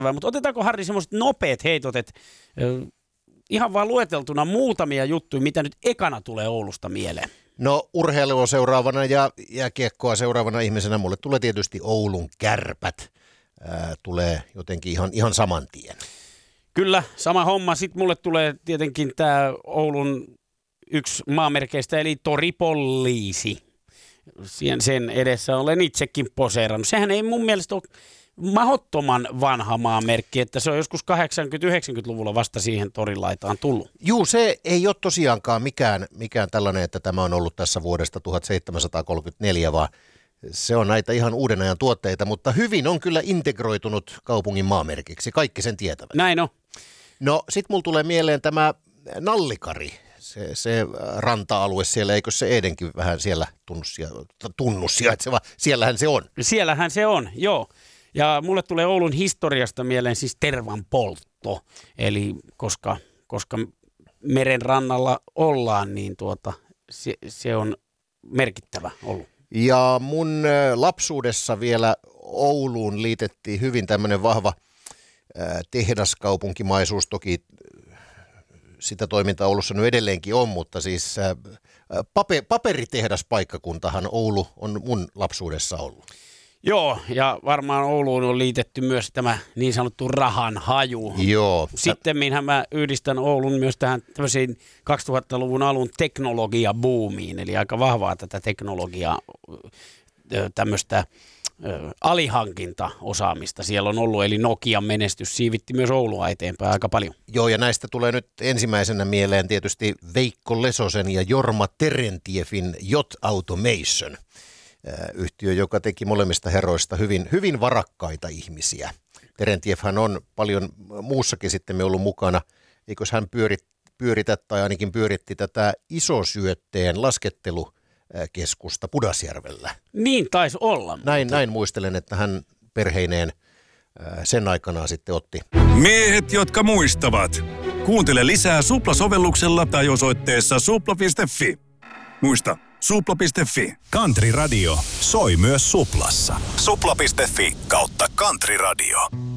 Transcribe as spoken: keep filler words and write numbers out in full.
Mutta otetaanko, Harri, semmoiset nopeat heitot, että ihan vaan lueteltuna muutamia juttuja, mitä nyt ekana tulee Oulusta mieleen? No urheilua seuraavana ja jääkiekkoa seuraavana ihmisenä mulle tulee tietysti Oulun Kärpät. Ää, tulee jotenkin ihan, ihan saman tien. Kyllä, sama homma. Sitten mulle tulee tietenkin tämä Oulun yksi maamerkeistä, eli Toripoliisi. Sen edessä olen itsekin poseerannut. Sehän ei mun mielestä ole mahdottoman vanha maamerkki, että se on joskus kahdeksankymmentä-yhdeksänkymmentäluvulla vasta siihen torilaitaan tullut. Juu, se ei ole tosiaankaan mikään, mikään tällainen, että tämä on ollut tässä vuodesta tuhatseitsemänsataakolmekymmentäneljä, vaan se on näitä ihan uuden ajan tuotteita, mutta hyvin on kyllä integroitunut kaupungin maamerkiksi. Kaikki sen tietävät. Näin on. No sit mulla tulee mieleen tämä Nallikari, se, se ranta-alue siellä, eikö se Edenkin vähän siellä tunnu, tunnu sijaitseva, siellähän se on. Siellähän se on, joo. Ja mulle tulee Oulun historiasta mieleen siis tervan poltto, eli koska, koska meren rannalla ollaan, niin tuota, se, se on merkittävä ollut. Ja mun lapsuudessa vielä Ouluun liitettiin hyvin tämmöinen vahva ää, tehdaskaupunkimaisuus. Toki sitä toimintaa Oulussa nyt edelleenkin on, mutta siis ää, pape, paperitehdaspaikkakuntahan Oulu on mun lapsuudessa ollut. Joo, ja varmaan Ouluun on liitetty myös tämä niin sanottu rahan haju. Joo. Sittemminhän mä yhdistän Oulun myös tähän tämmöisiin kaksituhattaluvun alun teknologiabuumiin, eli aika vahvaa tätä teknologiaa, tämmöistä alihankintaosaamista siellä on ollut, eli Nokian menestys siivitti myös Oulua eteenpäin aika paljon. Joo, ja näistä tulee nyt ensimmäisenä mieleen tietysti Veikko Lesosen ja Jorma Terentiefin Yacht Automation. Yhtiö, joka teki molemmista herroista hyvin, hyvin varakkaita ihmisiä. Terentiefhän on paljon muussakin sitten ollut mukana. Eikös hän pyörit, pyöritä tai ainakin pyöritti tätä isosyötteen laskettelukeskusta Pudasjärvellä. Niin taisi olla. Näin, näin muistelen, että hän perheineen sen aikana sitten otti. Miehet, jotka muistavat. Kuuntele lisää Supla-sovelluksella tai osoitteessa supla piste fi. Muista, supla piste fi. Country Radio soi myös Suplassa. supla piste fi kautta Country Radio.